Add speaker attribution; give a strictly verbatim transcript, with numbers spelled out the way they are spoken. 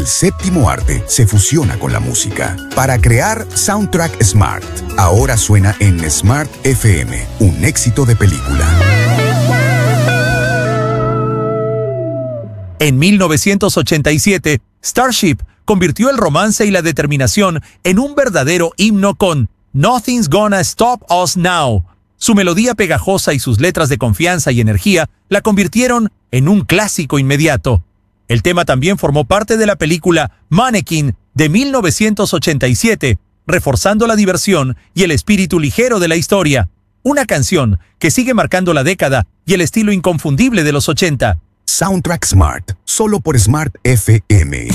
Speaker 1: El séptimo arte se fusiona con la música para crear Soundtrack Smart. Ahora suena en Smart F M, un éxito de película.
Speaker 2: En mil novecientos ochenta y siete, Starship convirtió el romance y la determinación en un verdadero himno con Nothing's Gonna Stop Us Now. Su melodía pegajosa y sus letras de confianza y energía la convirtieron en un clásico inmediato. El tema también formó parte de la película Mannequin de mil novecientos ochenta y siete, reforzando la diversión y el espíritu ligero de la historia. Una canción que sigue marcando la década y el estilo inconfundible de los ochenta.
Speaker 1: Soundtrack Smart, solo por Smart F M.